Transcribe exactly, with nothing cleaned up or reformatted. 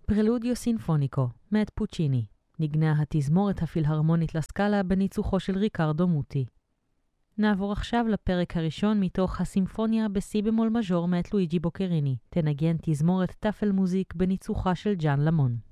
פרלודיו סינפוניקו, מאת פוצ'יני. נגנה התזמורת הפילהרמונית לסקאלה בניצוחו של ריקרדו מוטי. נעבור עכשיו לפרק הראשון מתוך הסימפוניה בסי במול מז'ור מאת לואיג'י בוקריני. תנגן תזמורת טאפל מוזיק בניצוחה של ג'אן למון.